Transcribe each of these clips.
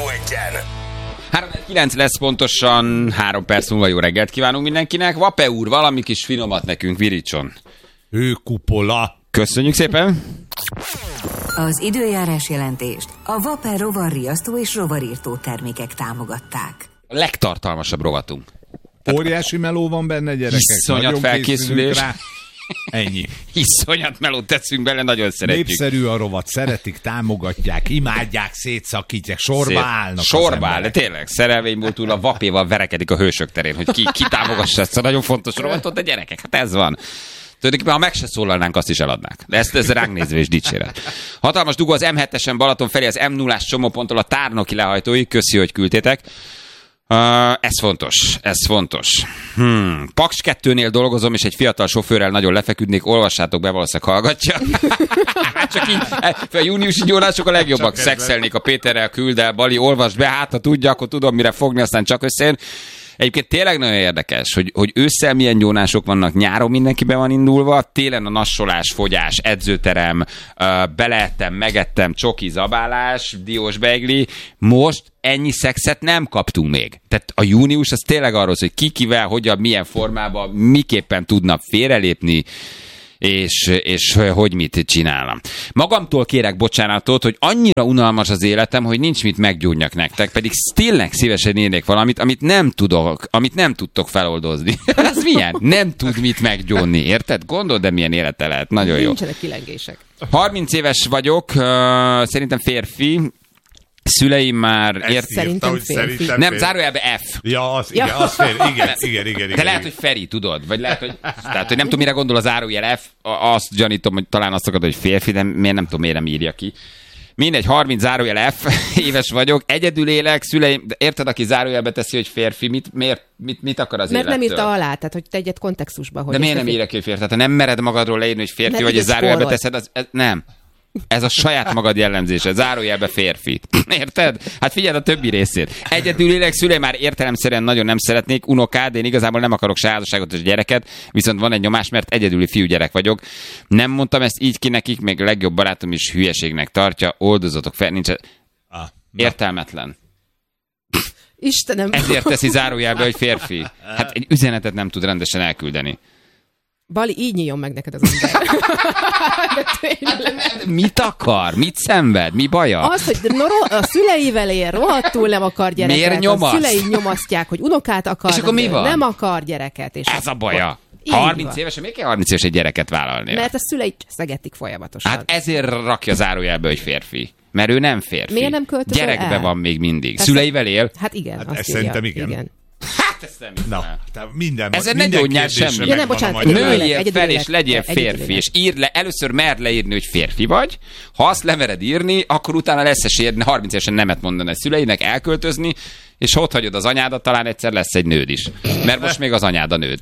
3-9 lesz pontosan, 3 perc múlva jó reggelt kívánunk mindenkinek. Vape úr, valami kis finomat nekünk virítson. Hőkupola. Köszönjük szépen. Az időjárás jelentést a Vape rovarriasztó és rovarírtó termékek támogatták. A legtartalmasabb rovatunk. Óriási meló van benne, gyerekek. Iszonyat felkészülés. Ennyi. Iszonyat melót teszünk bele, nagyon szeretjük. Népszerű a rovat, szeretik, támogatják, imádják, szétszakítják, sorba állnak. Sorba áll, de tényleg, szerelvényból túl a Vapéval verekedik a hősök terén, hogy ki támogassa ezt a nagyon fontos rovatot, de gyerekek, hát ez van. Tulajdonképpen, ha meg se szólalnánk, azt is eladnák. De ez ránk nézve is dicséret. Hatalmas dugó az M7-esen Balaton felé, az M0-ás csomóponttól a tárnoki lehajtóig. Köszi, hogy küldtétek. Ez fontos. Paks 2-nél dolgozom, és egy fiatal sofőrrel nagyon lefeküdnék, olvassátok be, valószínűleg hallgatja. Csak így, a júniusi gyónások a legjobbak. Szexelnék a Péterrel, küld el, Bali, olvasd be, hát ha tudja, akkor tudom, mire fogni, aztán csak összejön. Egyébként tényleg nagyon érdekes, hogy ősszel milyen gyónások vannak, nyáron mindenki be van indulva, télen a nassolás, fogyás, edzőterem, beleettem, megettem, csoki, zabálás, diós beigli. Most ennyi szexet nem kaptunk még. Tehát a június az tényleg arról, hogy ki kivel, hogyan, milyen formában, miképpen tudnak félrelépni, és hogy mit csinálnom. Magamtól kérek bocsánatot, hogy annyira unalmas az életem, hogy nincs mit meggyónjak nektek, pedig tényleg szívesen írnék valamit, amit nem tudtok feloldozni. Ez milyen? Nem tud mit meggyónni, érted? Gondold, de milyen élete lehet. Nagyon jó. Nincsenek kilengések. 30 éves vagyok, szerintem férfi. Szüleim már... Szerintem férfi. Nem, zárójelbe F. Ja, az, igen, az férfi. Igen. De lehet, hogy Feri, tudod? Vagy lehet, hogy... Tehát, hogy nem tudom, mire gondol az zárójel F. Azt gyanítom, hogy talán azt akarod, hogy férfi, de miért nem tudom, miért nem írja ki. Mindegy, 30 zárójel F, éves vagyok, egyedül élek, szüleim... De érted, aki zárójelbe teszi, hogy férfi, mit akar az élettől? Mert nem írta alá, tehát hogy te egyet kontextusba. Hogy de miért nem írja ki, hogy férfi? Tehát ha nem mered magadról leírni, hogy férfi, vagy a zárójelbe teszed, nem. Ez a saját magad jellemzése, zárójelbe férfi. Érted? Hát figyeld a többi részét. Egyedül élek, szüleim már értelemszerűen nagyon nem szeretnék, unokád, én igazából nem akarok se házasságot és gyereket, viszont van egy nyomás, mert egyedüli fiúgyerek vagyok. Nem mondtam ezt így ki nekik, még a legjobb barátom is hülyeségnek tartja, oldozatok fel, nincs... Értelmetlen. Istenem. Ezért teszi zárójelbe, hogy férfi. Hát egy üzenetet nem tud rendesen elküldeni. Bali, így nyíljon meg neked az ember. Mit akar? Mit szenved? Mi baja? Az, hogy a szüleivel él, rohadtul nem akar gyereket. Miért nyomaszt? A szülei nyomasztják, hogy unokát akar, és akkor mi van? Nem akar gyereket. És ez a baja. 30 évesen miért kell 30 éves egy gyereket vállalni? Mert a szülei szegetik folyamatosan. Hát ezért rakja zárójelbe, hogy férfi. Mert ő nem férfi. Miért nem költözöl Gyerekbe el? van még mindig. Persze. Szüleivel él? Hát igen. Hát azt ezt írja. szerintem igen. Hát ezt nem hiszem. Minden ne gyógyjál semmi. Ja, nem, bocsánat, nőjél fel és legyél férfi, és írd le, először merd leírni, hogy férfi vagy. Ha azt lemered írni, akkor utána lesz esélyed 30 évesen nemet mondani a szüleinek, elköltözni, és ott hagyod az anyádat, talán egyszer lesz egy nőd is. Mert most még az anyád a nőd.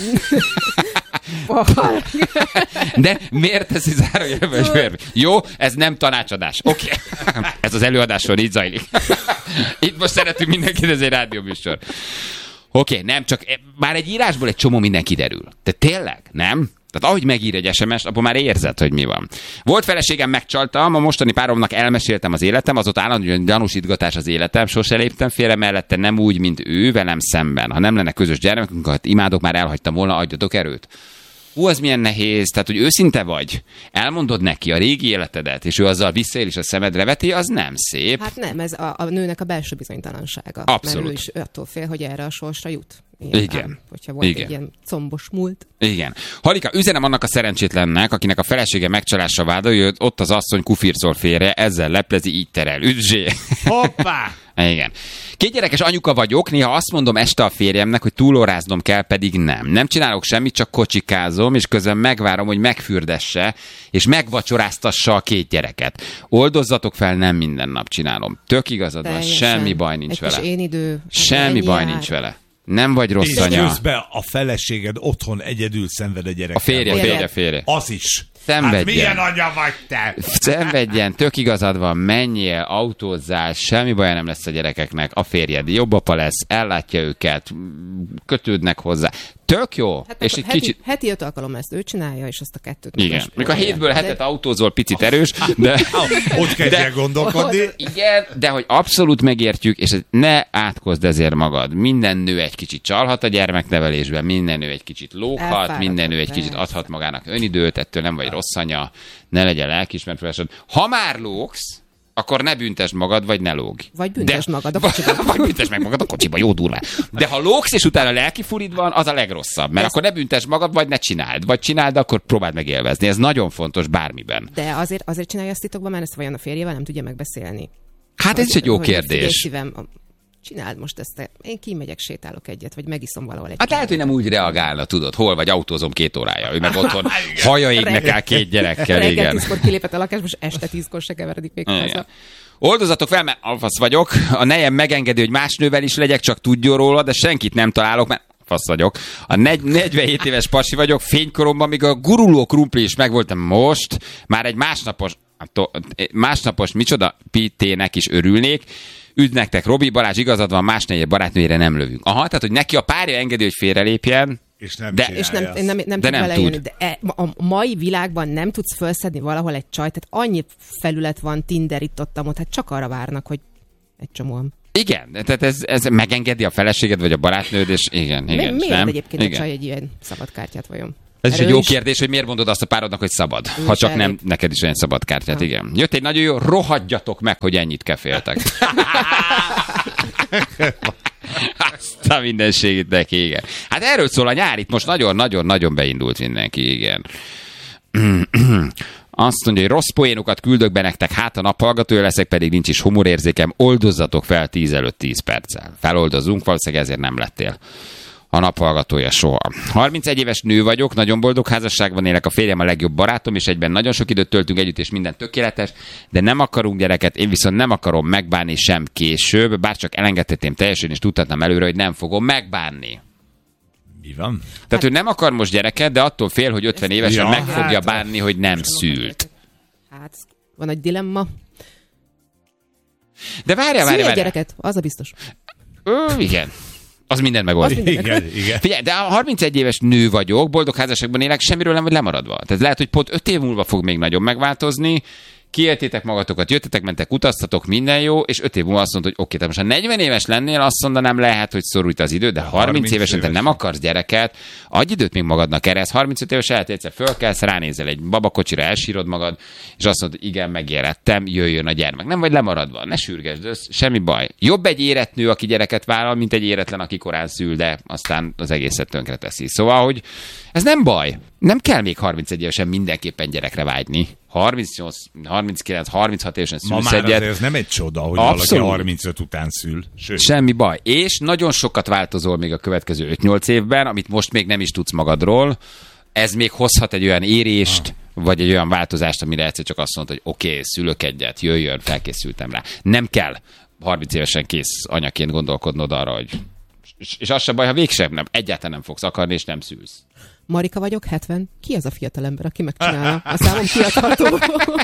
De miért teszi zárójelbe, hogy férfi? Jó, ez nem tanácsadás. Oké. Ez az előadásról így zajlik. Itt most szeretünk mindenkit, ez egy rádióműsor. Oké, nem csak, már egy írásból egy csomó minden kiderül. De tényleg, nem? Tehát ahogy megír egy SMS-t, abban már érzed, hogy mi van. Volt feleségem, megcsaltam, a mostani páromnak elmeséltem az életem, azóta állandóan gyanúsítgatás az életem, sose léptem félre mellette, nem úgy, mint ő, velem szemben. Ha nem lenne közös gyermekünk, hát imádok, már elhagytam volna, adjatok erőt. Az milyen nehéz, tehát, hogy őszinte vagy, elmondod neki a régi életedet, és ő azzal visszaél és a szemedre veti, az nem szép. Hát nem, ez a nőnek a belső bizonytalansága. Abszolút. Mert ő is attól fél, hogy erre a sorsra jut. Igen. Hogyha volt egy ilyen combos múlt. Igen. Halika, üzenem annak a szerencsétlennek, akinek a felesége megcsalásra vádolja, ott az asszony kufircol félre, ezzel leplezi, így terel. Üdzsé! Hoppá! Igen. 2 gyerekes anyuka vagyok, néha azt mondom este a férjemnek, hogy túlóráznom kell, pedig nem. Nem csinálok semmit, csak kocsikázom, és közben megvárom, hogy megfürdesse, és megvacsoráztassa a 2 gyereket. Oldozzatok fel, nem minden nap csinálom. Tök igazad van, semmi baj nincs vele. Én idő. Semmi baj nincs vele. Nem vagy rossz és anya. És közben a feleséged otthon egyedül szenved a gyerek. A férje. Az is. Szenvedjen. Hát milyen anya vagy te? Szenvedjen, tök igazad van, menjél, autózzál, semmi baj nem lesz a gyerekeknek, a férjed jobb apa lesz, ellátja őket, kötődnek hozzá. Tök jó. Hát és egy kicsit... heti 5 alkalom ezt ő csinálja, és azt a 2-t. Igen. Mikor a 7-ből 7-et autózol, picit erős, de... Ott kezdjen gondolkodni. Igen, de hogy abszolút megértjük, és ne átkozd ezért magad. Minden nő egy kicsit csalhat a gyermeknevelésben, minden nő egy kicsit lóghat, minden nő egy kicsit adhat magának önidőt, ettől nem vagy rossz anya, ne legyen lelkiismeretforrásod. Ha már lógsz, akkor ne büntesd magad, vagy ne lógj. Vagy büntesd magad a kocsiba. Vagy büntesd meg magad a kocsiba, jó durván. De ha lógsz, és utána lelki furid van, az a legrosszabb. Mert akkor ne büntesd magad, vagy ne csináld. Vagy csináld, akkor próbáld meg élvezni. Ez nagyon fontos bármiben. De azért csinálja ezt titokban, mert ezt vajon a férjével nem tudja megbeszélni. Hát ez is egy jó kérdés. Szívem, csináld most ezt, én kimegyek, sétálok egyet, vagy megiszom valahol egy. Hát lehet, hogy nem úgy reagálna, tudod, hol vagy, autózom 2 órája, ő meg otthon haja égnek áll 2 gyerekkel, igen. Reggel 10-kor kilépett a lakásba, és este 10-kor se keveredik még haza. Oldozatok fel, mert alfasz vagyok, a nejem megengedi, hogy más nővel is legyek, csak tudjon róla, de senkit nem találok, mert fasz vagyok. A 47 éves pasi vagyok, fénykoromban még a guruló krumpli is megvoltam most, már egy másnapos micsoda pitének is örülnék. Üdv nektek, Robi, Balázs, igazad van, más negyed barátnőjére nem lövünk. Aha, tehát, hogy neki a párja engedi, hogy félrelépjen, és nem tud belejönni. De a mai világban nem tudsz felszedni valahol egy csajt, tehát annyi felület van, Tinder itt ott, hát csak arra várnak, hogy egy csomóan. Igen, tehát ez megengedi a feleséged, vagy a barátnőd, és igen. Miért nem? Egyébként a csaj egy ilyen szabad kártyát vajon? Ez is egy jó kérdés, hogy miért mondod azt a párodnak, hogy szabad. Ha csak nem neked is olyan szabad kártyát, igen. Jött egy nagyon jó, rohadjatok meg, hogy ennyit keféltek. Azt a mindenségét neki, igen. Hát erről szól a nyár, itt most nagyon-nagyon-nagyon beindult mindenki, igen. Azt mondja, hogy rossz poénokat küldök be nektek, hát a naphallgatója leszek, pedig nincs is humorérzékem, oldozzatok fel 10 előtt 10 perccel. Feloldozunk, valószínűleg ezért nem lettél a naphallgatója soha. 31 éves nő vagyok, nagyon boldog házasságban élek, a férjem a legjobb barátom, és egyben nagyon sok időt töltünk együtt, és minden tökéletes, de nem akarunk gyereket, én viszont nem akarom megbánni sem később, bárcsak elengedhetném teljesen, és tudhatnám előre, hogy nem fogom megbánni. Mi van? Tehát ő nem akar most gyereket, de attól fél, hogy 50 évesen meg fogja bánni, hogy nem szült. Hát, van egy dilemma. De várjál. Gyereket, az a biztos. Igen. Az mindent megoldja. Igen. Figyelj, de a 31 éves nő vagyok, boldog házasságban élek, semmiről nem vagy lemaradva. Tehát lehet, hogy pont 5 év múlva fog még nagyon megváltozni, kiéltétek magatokat, jöttetek, mentek, utaztatok, minden jó, és 5 év múlva azt mondod, hogy oké, te most ha 40 éves lennél, azt mondanám, lehet, hogy szorult az idő, de 30 évesen te nem akarsz gyereket, adj időt még magadnak erre, 35 éves lehet, egyszer fölkelsz, ránézel egy babakocsira, elsírod magad, és azt mondod, igen, megérettem, jöjjön a gyermek. Nem vagy lemaradva, ne sürgesd, semmi baj. Jobb egy érett nő, aki gyereket vállal, mint egy éretlen, aki korán szül, de aztán az egészet tönkre teszi. Szóval, hogy ez nem baj. Nem kell még 31 évesen mindenképpen gyerekre vágyni. 38, 39, 36 évesen szülsz egyet. Ma már ez nem egy csoda, hogy valaki 35 után szül. Sőt. Semmi baj. És nagyon sokat változol még a következő 5-8 évben, amit most még nem is tudsz magadról. Ez még hozhat egy olyan érést, vagy egy olyan változást, amire egyszer csak azt mondod, hogy oké, szülök egyet, jöjjön, felkészültem rá. Nem kell 30 évesen kész anyaként gondolkodnod arra, hogy... És az sem baj, ha végsem nem, egyáltalán nem fogsz akarni, és nem szülsz. Marika vagyok, 70. Ki az a fiatal ember, aki megcsinálja? A számom fiataltól.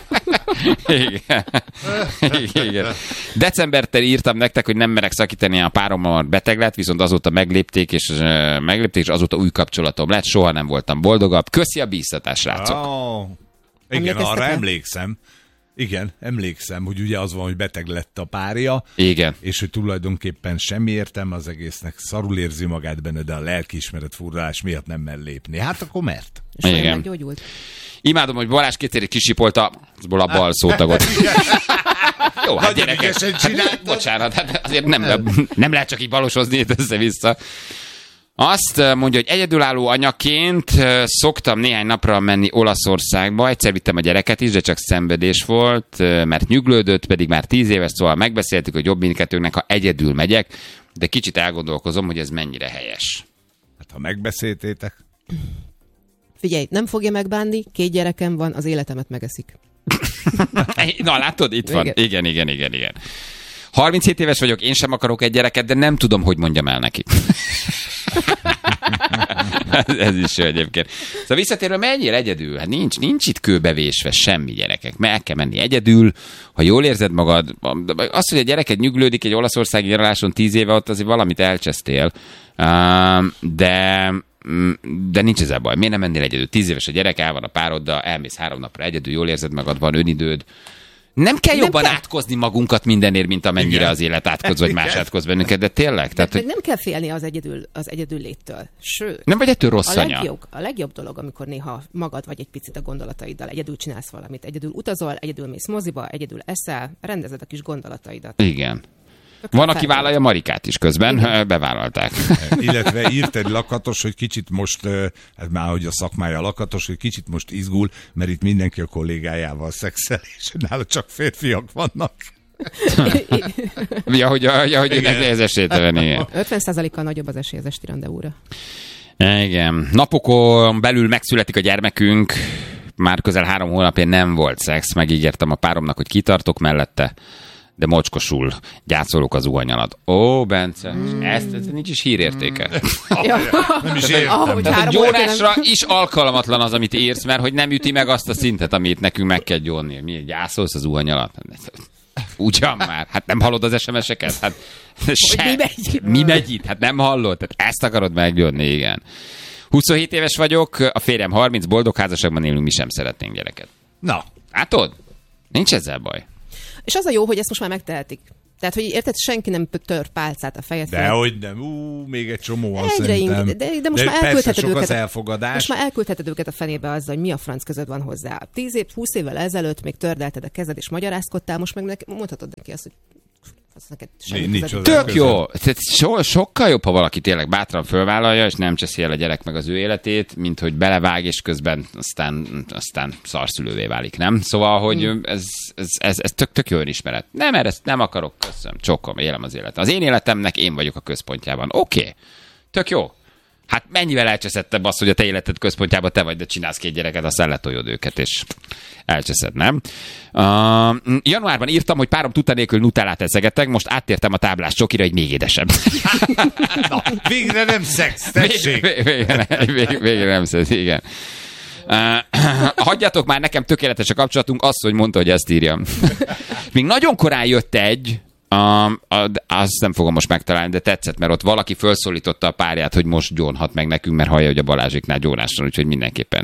Igen. Decembertől írtam nektek, hogy nem merek szakítani, a párommal beteg lett, viszont azóta meglépték, és azóta új kapcsolatom lett, soha nem voltam boldogabb. Köszi a bíztatást, srácok. Igen, arra emlékszem. Igen, emlékszem, hogy ugye az van, hogy beteg lett a párja, igen. És hogy tulajdonképpen semmi értelme az egésznek, szarul érzi magát benne, de a lelkiismeret furdalás miatt nem mer lépni. Hát akkor mert? És igen. Meggyógyult. Imádom, hogy Balázs kétszerét kisipolta a bal szótagot. Jó, hát gyerekek, bocsánat, hát azért nem lehet csak így balosozni itt össze-vissza. Azt mondja, hogy egyedülálló anyaként szoktam néhány napra menni Olaszországba. Egyszer vittem a gyereket is, de csak szenvedés volt, mert nyuglődött, pedig már 10 éves, szóval megbeszéltük, hogy jobb mindkettőnknek, ha egyedül megyek, de kicsit elgondolkozom, hogy ez mennyire helyes. Hát ha megbeszéltétek. Figyelj, nem fogja megbánni, 2 gyerekem van, az életemet megeszik. Na látod, itt van. Igen. 37 éves vagyok, én sem akarok egy gyereket, de nem tudom, hogy mondjam el neki. Ez is jó egyébként. Szóval visszatérve, menjél egyedül? Hát nincs itt kőbevésve semmi, gyerekek. Meg kell menni egyedül, ha jól érzed magad. Az, hogy a gyereket nyuglődik egy olaszországi nyaraláson 10 éve, ott azért valamit elcsesztél. De de nincs ezzel baj. Miért nem mennél egyedül? 10 éves a gyerek, el van a pároddal, elmész 3 napra egyedül, jól érzed magad, van önidőd. Nem kell jobban átkozni magunkat mindenért, mint amennyire igen. Az élet átkoz, vagy más átkoz bennünket, de tényleg. Tehát, meg nem kell félni az egyedül léttől. Sőt, nem vagy ettől rossz anya. A legjobb dolog, amikor néha magad vagy egy picit a gondolataiddal, egyedül csinálsz valamit, egyedül utazol, egyedül mész moziba, egyedül eszel, rendezed a kis gondolataidat. Igen. Van, aki vállalja Marikát is közben, bevállalták. Illetve írt egy lakatos, hogy kicsit most, hát már hogy a szakmája lakatos, hogy kicsit most izgul, mert itt mindenki a kollégájával szexel, és nála csak férfiak vannak. hogy ez esélytelen, igen. 50%-kal nagyobb az esély az esti rendezvúra. Igen. Napokon belül megszületik a gyermekünk, már közel 3 hónapja nem volt szex, megígértem a páromnak, hogy kitartok mellette, de mocskosul gyászolok az zuhanyalat. Ó, Bence, ez nincs is hírértéke. Nem is értem. Tehát a gyónásra is alkalmatlan az, amit írsz, mert hogy nem üti meg azt a szintet, amit nekünk meg kell gyónni. Mi gyászolsz az zuhanyalat? Ugyan már. Hát nem hallod az SMS-eket? Hát mi megy itt? Hát nem hallod? Tehát ezt akarod meggyónni, igen. 27 éves vagyok, a férjem 30, boldog házasságban élünk, mi sem szeretnénk gyereket. Na. Látod? Nincs ezzel baj. És az a jó, hogy ezt most már megtehetik. Tehát, hogy érted, senki nem tör pálcát a fejed fel. Dehogy nem. Még egy csomóan szerintem. De most már elküldheted őket. Az elfogadás. Most már elküldheted őket a fenébe azzal, hogy mi a franc között van hozzá. 20 évvel ezelőtt még tördelted a kezed és magyarázkodtál, most meg mondhatod neki azt, hogy tök jó. Sokkal jobb, ha valaki tényleg bátran fölvállalja, és nem cseszi el a gyerek meg az ő életét, mint hogy belevág, és közben aztán szarszülővé válik, nem? Szóval, hogy ez tök jó önismeret. Nem, ezt nem akarok, köszönöm, csokom, élem az életet. Az én életemnek én vagyok a központjában. Oké. Tök jó. Hát mennyivel elcseszettebb az, hogy a te életed központjában te vagy, de csinálsz 2 gyereket, aztán letoljod őket, és elcseszed, nem? Januárban írtam, hogy párom tudta nélkül nutellát eszegettek, most áttértem a táblás csokira, hogy még édesebb. Na, végre nem szex, tessék! Végre nem szex, igen. Hagyjatok már, nekem tökéletes a kapcsolatunk, azt, hogy mondta, hogy ezt írjam. Még nagyon korán jött egy, azt nem fogom most megtalálni, de tetszett, mert ott valaki felszólította a párját, hogy most gyónhat meg nekünk, mert hallja, hogy a Balázséknál gyónásról, úgyhogy mindenképpen.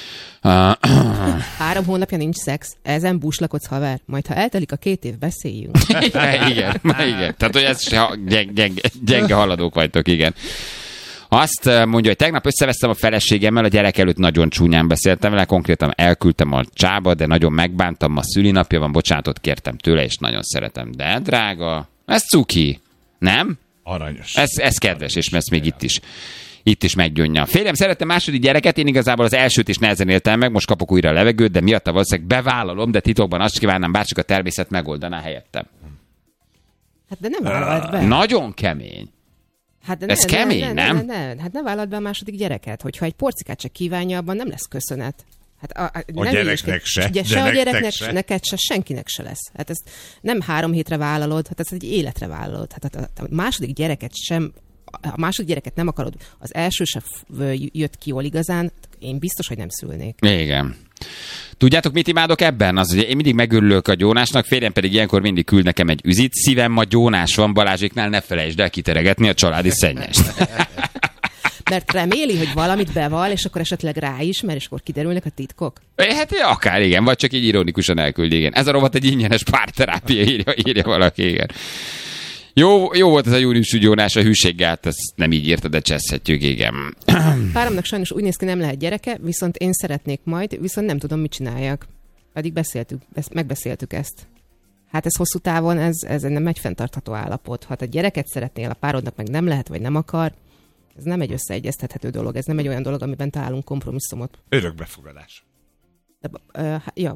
3 hónapja nincs szex, ezen búslakodsz, haver. Majd ha eltelik a 2 év, beszéljünk. igen. Tehát, hogy ez gyenge haladók vagytok, igen. Azt mondja, hogy tegnap összevesztem a feleségemmel, a gyerek előtt nagyon csúnyán beszéltem vele, konkrétan elküldtem a csába, de nagyon megbántam, ma szülinapja van, bocsánatot kértem tőle, és nagyon szeretem. De drága, ez cuki, nem? Aranyos. Ez kedves, és ez még itt is meggyónja. Férjem szerette második gyereket, én igazából az elsőt is nehezen éltem meg, most kapok újra a levegőt, de miatta valószínűleg bevállalom, de titokban azt kívánnám, bárcsak a természet megoldaná helyettem. Hát de nem vállalt be. Nagyon kemény. Hát ez kemény, nem? Hát ne vállalt be a második gyereket, hogyha egy porcikát se kívánja, abban nem lesz köszönet. Hát a gyereknek se. Ugye se a gyereknek, se. Neked se, senkinek se lesz. Hát ezt nem 3 hétre vállalod, hát ezt egy életre vállalod. Hát a második gyereket sem, a második gyereket nem akarod, az első se jött ki jól igazán, én biztos, hogy nem szülnék. Igen. Tudjátok, mit imádok ebben? Az, hogy én mindig megörülök a gyónásnak, férjem pedig ilyenkor mindig küld nekem egy üzit. Szívem, ma gyónás van, Balázséknál ne felejtsd el kiteregetni a családi szennyest. Mert reméli, hogy valamit beval, és akkor esetleg ráismer, és akkor kiderülnek a titkok? Hát akár igen, vagy csak így ironikusan elküld, igen. Ez a rovat egy ingyenes párterápia, írja valaki, igen. Jó volt ez a júniusi gyónás, a hűséggel, ezt nem így írta, de cseszhetjük, igen. Páromnak sajnos úgy néz ki, nem lehet gyereke, viszont én szeretnék majd, viszont nem tudom, mit csináljak. Pedig megbeszéltük ezt. Hát ez hosszú távon, ez nem egy fenntartható állapot. Ha te gyereket szeretnél, a párodnak meg nem lehet, vagy nem akar, ez nem egy összeegyeztethető dolog, ez nem egy olyan dolog, amiben találunk kompromisszumot. Örökbefogadás. Ja.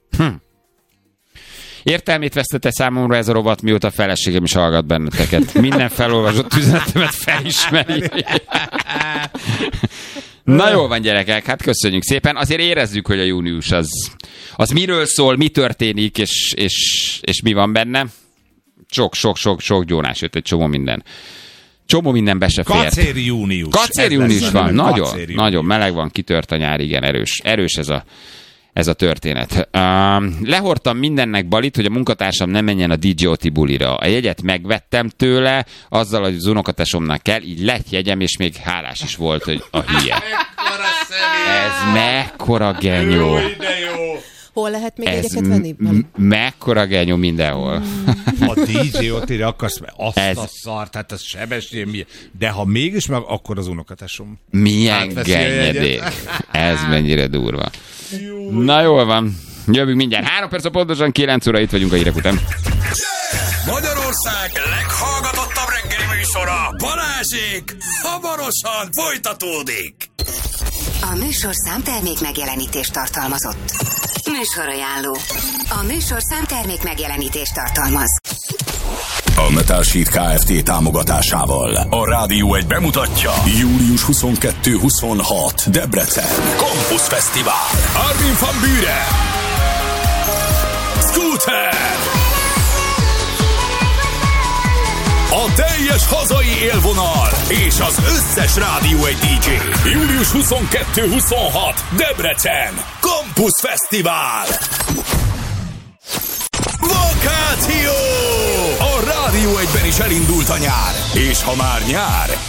Értelmét vesztette számomra ez a rovat, mióta a feleségem is hallgat benneteket. Minden felolvasott üzenetemet felismeri. Na jól van, gyerekek, hát köszönjük szépen. Azért érezzük, hogy a június az miről szól, mi történik, és mi van benne. Sok gyónás jött, egy csomó minden. Csomó minden be se fért. Kacéri június. Kacéri június van, nagyon meleg van, kitört a nyár, igen, erős ez a történet. Lehordtam mindennek balit, hogy a munkatársam nem menjen a DJ Oti bulira. A jegyet megvettem tőle, azzal, hogy az unokatesomnak kell, így lett jegyem, és még hálás is volt, hogy a hülye. Ez mekkora genyó. Hol lehet még jegyeket venni? Mekkora genyó mindenhol. A DJ Otira akarsz, azt a szart, hát az Sebestyén, de ha mégis meg, akkor az unokatesom. Milyen genyedék. Ez mennyire durva. Na jól van. Jövünk mindjárt. 3 perc pontosan 9 óra, itt vagyunk a hírek után. Magyarország leghallgatottabb reggeli műsora, Balázsék, hamarosan folytatódik. A műsorszám termék megjelenítést tartalmazott. Műsorajánló. A műsorszám termék megjelenítést tartalmaz. A Metal Sheet Kft. Támogatásával a Rádió 1 bemutatja július 22-26 Debrecen Campus Fesztivál. Armin van Buuren, Scooter, a teljes hazai élvonal és az összes Rádió 1 DJ. Július 22-26 Debrecen Campus Fesztivál. Vakáció! A Rádió 1-ben is elindult a nyár. És ha már nyár,